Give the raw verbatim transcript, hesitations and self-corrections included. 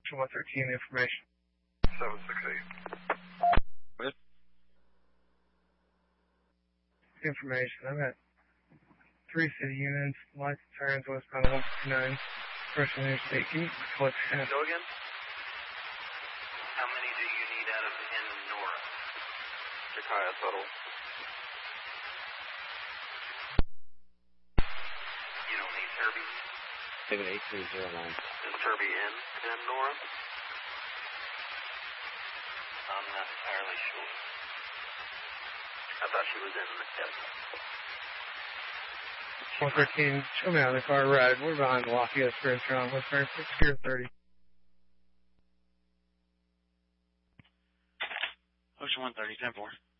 one thirteen information. seven six eight. What? Information. I've got three city units, lights and sirens westbound one fifty-nine, Russian Interstate. Can you collect that? Go again? How many do you need out of in Nora? Jakaya total. You don't need Turby? David eight three zero nine. Is Turby in, in Nora? I'm not entirely sure. I thought she was in the test. one thirteen, show me on the car ride. We're behind the Lafayette restaurant. What's our six gear thirty? Ocean one thirty, ten four.